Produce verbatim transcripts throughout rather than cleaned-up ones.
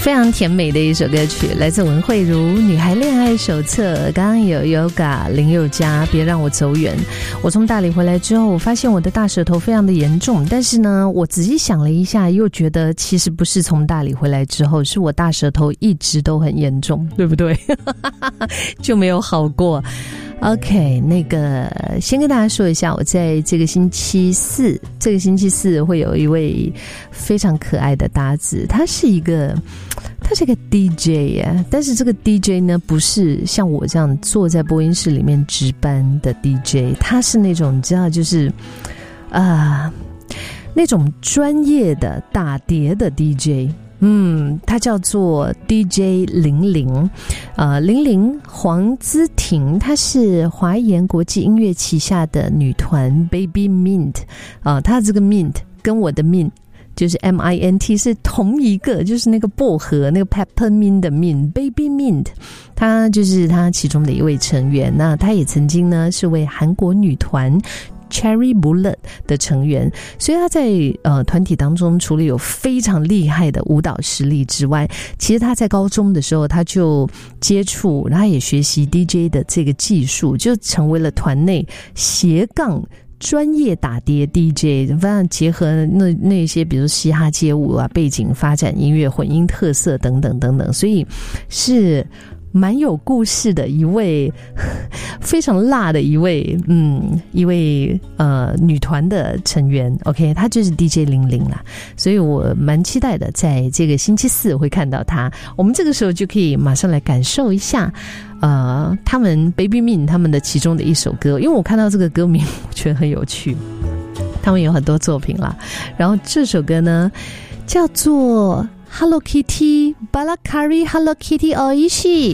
非常甜美的一首歌曲，来自文慧如《女孩恋爱手册》。刚刚有 Yoga 林宥嘉别让我走远。我从大理回来之后，我发现我的大舌头非常的严重，但是呢我仔细想了一下，又觉得其实不是从大理回来之后，是我大舌头一直都很严重，对不对？就没有好过。OK， 那个先跟大家说一下，我在这个星期四，这个星期四会有一位非常可爱的搭子，他是一个，他是一个 D J 呀，但是这个 D J 呢，不是像我这样坐在播音室里面值班的 D J， 他是那种你知道，就是啊、呃，那种专业的打碟的 D J。嗯，他叫做 D J 零零，呃，零零黄姿婷，她是华研国际音乐旗下的女团 Baby Mint， 啊、呃，她这个 Mint 跟我的 Mint 就是 M I N T 是同一个，就是那个薄荷那个 Peppermint 的 Mint Baby Mint， 她就是她其中的一位成员。那她也曾经呢是为韩国女团Cherry Bullet 的成员，所以他在呃团体当中除了有非常厉害的舞蹈实力之外，其实他在高中的时候他就接触，他也学习 D J 的这个技术，就成为了团内斜杠专业打碟 D J， 反正结合那那些比如嘻哈街舞啊背景发展音乐混音特色等等等等，所以是蛮有故事的一位，非常辣的一位，嗯，一位呃女团的成员。OK， 她就是 D J 零零啦，所以我蛮期待的，在这个星期四会看到她。我们这个时候就可以马上来感受一下，呃，他们 Baby Mint 他们的其中的一首歌，因为我看到这个歌名，我觉得很有趣。他们有很多作品啦，然后这首歌呢叫做Hello Kitty Balakari Hello Kitty おいしい。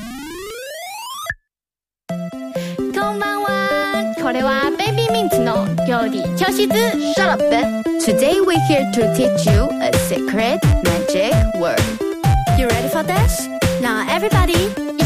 こんばんは。これは Baby Mint の料理教室。Shut up. Today we're here to teach you a secret magic word. You ready for this? Now everybody